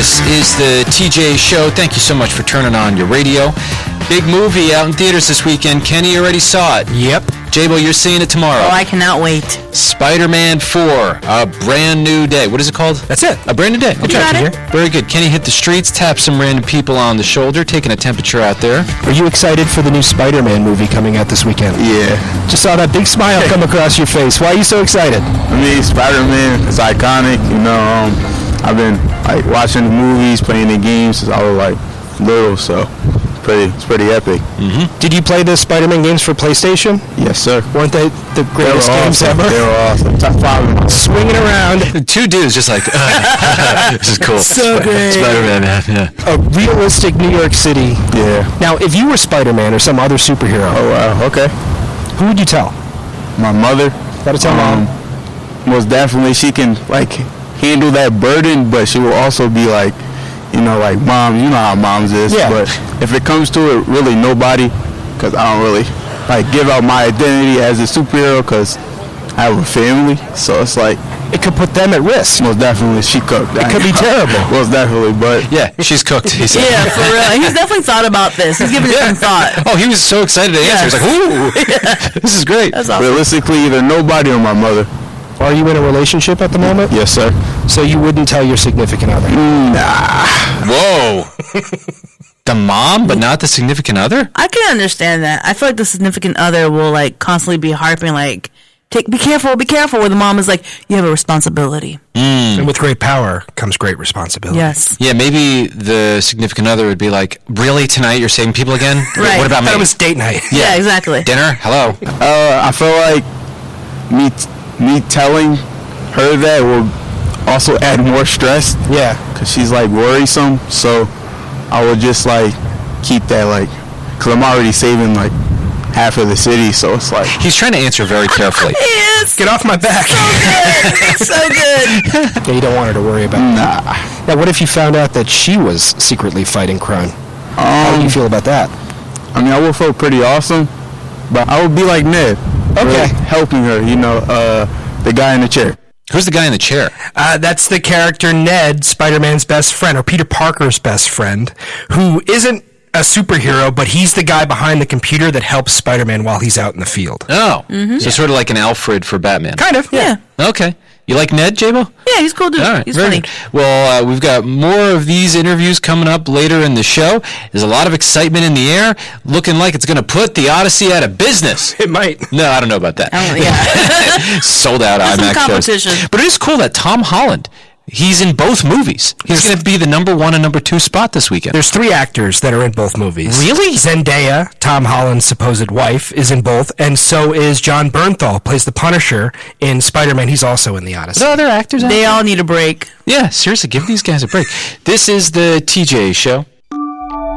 This is the TJ Show. Thank you so much for turning on your radio. Big movie out in theaters this weekend. Kenny already saw it. Yep. J-Bo, you're seeing it tomorrow. Oh, I cannot wait. Spider-Man 4, A Brand New Day. What is it called? That's it. A Brand New Day. Okay. Got it? Very good. Kenny hit the streets, tapped some random people on the shoulder, taking a temperature out there. Are you excited for the new Spider-Man movie coming out this weekend? Yeah. Just saw that big smile come across your face. Why are you so excited? I mean, Spider-Man is iconic. You know, I've been like watching the movies, playing the games since I was like little, so it's pretty epic. Mm-hmm. Did you play the Spider-Man games for PlayStation? Yes, sir. Weren't they the greatest games ever? They were awesome. Top 5. Swinging around. Two dudes just like, this is cool. So great. Spider-Man, man. Yeah. A realistic New York City. Yeah. Now, if you were Spider-Man or some other superhero, Oh, wow. Okay. who would you tell? My mother. Gotta tell Mom. Most definitely, she can like handle that burden, but she will also be like, you know, like mom. You know how moms is. Yeah. But if it comes to it, really nobody, because I don't really like give out my identity as a superhero, because I have a family. So it's like It could put them at risk. most definitely she cooked. It could be terrible. Most definitely, but Yeah, she's cooked, he said. Yeah, for real. He's definitely thought about this. He's given it some thought. Oh, he was so excited to answer. He's like, ooh, this is great. That's awesome. realistically, either nobody or my mother. Are you in a relationship at the moment? Yes, sir. So you wouldn't tell your significant other? Whoa. The mom, but not the significant other? I can understand that. I feel like the significant other will like constantly be harping like, be careful, where the mom is like, you have a responsibility. And with great power comes great responsibility. Yes. Yeah, maybe the significant other would be like, really, tonight you're saving people again? Right. What about I me? thought it was date night. Yeah, exactly. Dinner? Hello? I feel like me telling her that will also add more stress, Yeah. because she's like worrisome. So I would just like keep that like, because I'm already saving like half of the city, so it's like He's trying to answer very carefully. Yes. Get off my back. So good. Yeah, you don't want her to worry about that. nah. Now, what if you found out that she was secretly fighting crime? How do you feel about that? I mean, I would feel pretty awesome, but I would be like Ned, Okay. really helping her. You know, the guy in the chair. Who's the guy in the chair? That's the character Ned, Spider-Man's best friend, or Peter Parker's best friend, who isn't a superhero, but he's the guy behind the computer that helps Spider-Man while he's out in the field. Oh, so sort of like an Alfred for Batman. Kind of, Yeah. Okay. You like Ned, J-Bo? Yeah, he's cool dude. All right, He's very funny. good. Well, we've got more of these interviews coming up later in the show. There's a lot of excitement in the air, looking like it's going to put the Odyssey out of business. It might. No, I don't know about that. Oh, yeah. Sold out There's some IMAX competition. shows. But it is cool that Tom Holland, he's in both movies. He's going to be the number 1 and number 2 spot this weekend. There's 3 actors that are in both movies. Really? Zendaya, Tom Holland's supposed wife, is in both, and so is John Bernthal, plays the Punisher in Spider-Man. He's also in the Odyssey. Are there other actors out They there? all need a break. Yeah, seriously, give these guys a break. This is the TJ Show.